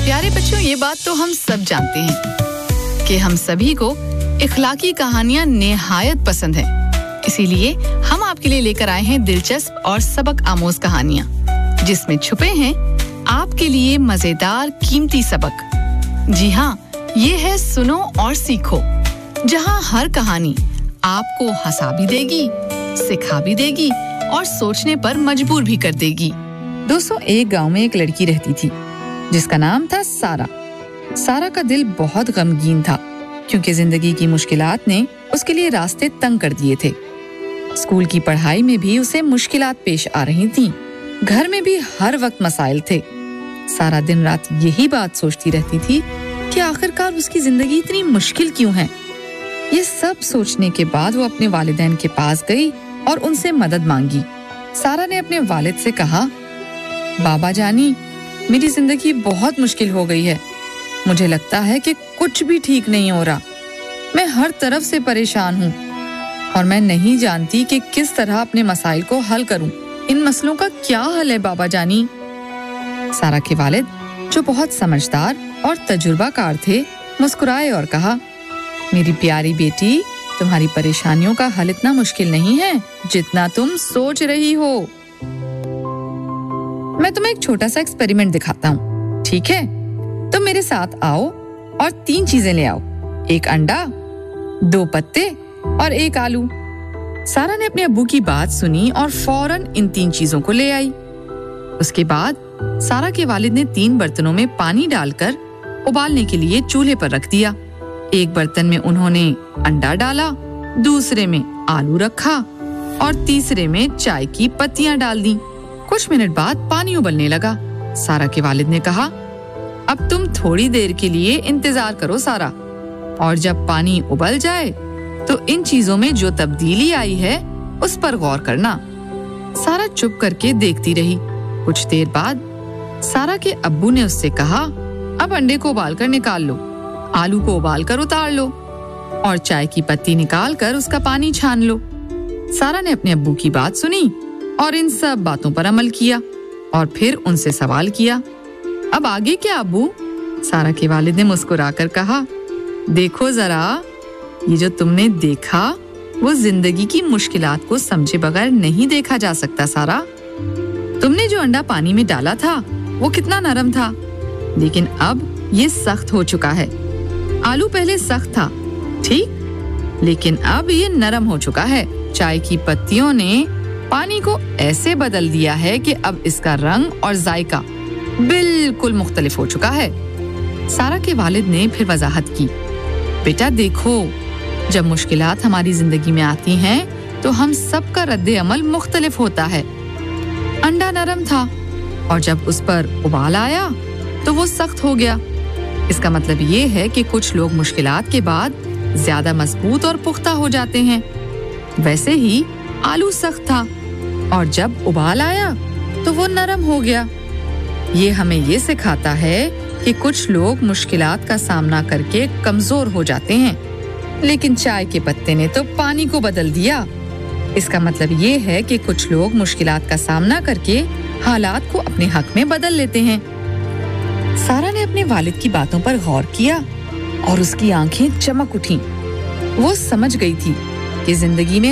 प्यारे बच्चों, ये बात तो हम सब जानते हैं कि हम सभी को इखलाकी कहानियां निहायत पसंद हैं। इसीलिए हम आपके लिए लेकर आए हैं दिलचस्प और सबक आमोज कहानियां, जिसमें छुपे हैं आपके लिए मजेदार कीमती सबक। जी हाँ, ये है सुनो और सीखो, जहाँ हर कहानी आपको हंसा भी देगी, सिखा भी देगी और सोचने पर मजबूर भी कर देगी। दोस्तों, एक गांव में एक लड़की रहती थी जिसका नाम था सारा। सारा का दिल बहुत गमगीन था क्योंकि जिंदगी की मुश्किलात ने उसके लिए रास्ते तंग कर दिए थे। स्कूल की पढ़ाई में भी उसे मुश्किलात पेश आ रही थीं। घर में भी हर वक्त मसाइल थे। सारा दिन रात यही बात सोचती रहती थी कि आखिरकार उसकी जिंदगी इतनी मुश्किल क्यों है। ये सब सोचने के बाद वो अपने वालिदैन के पास गई और उनसे मदद मांगी। सारा ने अपने वालिद से कहा, बाबा जानी, मेरी जिंदगी बहुत मुश्किल हो गई है। मुझे लगता है कि कुछ भी ठीक नहीं हो रहा। मैं हर तरफ से परेशान हूँ और मैं नहीं जानती कि किस तरह अपने मसाइल को हल करूँ। इन मसलों का क्या हल है बाबा जानी? सारा के वालिद, जो बहुत समझदार और तजुर्बाकार थे, मुस्कुराए और कहा, मेरी प्यारी बेटी, तुम्हारी परेशानियों का हल इतना मुश्किल नहीं है जितना तुम सोच रही हो। मैं तुम्हें एक छोटा सा एक्सपेरिमेंट दिखाता हूँ, ठीक है? तुम मेरे साथ आओ और 3 चीजें ले आओ, एक अंडा, 2 पत्ते और 1 आलू। सारा ने अपने अब्बू की बात सुनी और फौरन इन 3 चीजों को ले आई। उसके बाद सारा के वालिद ने 3 बर्तनों में पानी डालकर उबालने के लिए चूल्हे पर रख दिया। एक बर्तन में उन्होंने अंडा डाला, दूसरे में आलू रखा और तीसरे में चाय की पत्तियां डाल दी। कुछ मिनट बाद पानी उबलने लगा। सारा के वालिद ने कहा, अब तुम थोड़ी देर के लिए इंतजार करो सारा, और जब पानी उबल जाए तो इन चीजों में जो तब्दीली आई है उस पर गौर करना। सारा चुप करके देखती रही। कुछ देर बाद सारा के अब्बू ने उससे कहा, अब अंडे को उबालकर निकाल लो, आलू को उबालकर उतार लो और चाय की पत्ती निकालकर उसका पानी छान लो। सारा ने अपने अब्बू की बात सुनी और इन सब बातों पर अमल किया और फिर उनसे सवाल किया, अब आगे क्या अब्बू? सारा के वालिद ने मुस्कुराकर कहा, देखो जरा, ये जो तुमने देखा वो जिंदगी की मुश्किलात को समझे बगैर नहीं देखा जा सकता। सारा, तुमने जो अंडा पानी में डाला था वो कितना नरम था, लेकिन अब ये सख्त हो चुका है। आलू पहले सख्त था, ठीक, लेकिन अब ये नरम हो चुका है। चाय की पत्तियों ने पानी को ऐसे बदल दिया है कि अब इसका रंग और जायका बिल्कुल मुख्तलिफ हो चुका है। सारा के वालिद ने फिर वजाहत की, बेटा देखो, जब मुश्किलात हमारी जिंदगी में आती हैं तो हम सबका रद्दे अमल मुख्तलिफ होता है। अंडा नरम था और जब उस पर उबाल आया तो वो सख्त हो गया। इसका मतलब ये है कि कुछ लोग मुश्किलात के बाद ज्यादा मजबूत और पुख्ता हो जाते हैं। वैसे ही आलू सख्त था और जब उबाल आया तो वो नरम हो गया। ये हमें ये सिखाता है कि कुछ लोग मुश्किलात का सामना करके कमजोर हो जाते हैं, लेकिन चाय के पत्ते ने तो पानी को बदल दिया। इसका मतलब ये है कि कुछ लोग मुश्किलात का सामना करके हालात को अपने हक में बदल लेते हैं। सारा ने अपने वालिद की बातों पर गौर किया और उसकी आंखें चमक उठीं। वो समझ गई थी कि जिंदगी में